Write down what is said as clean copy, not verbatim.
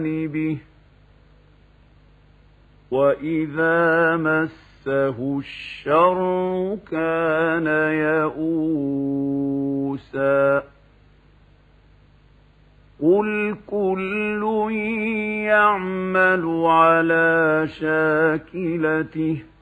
به وإذا مسه الشر كان يئوسا قل كل يعمل على شاكلته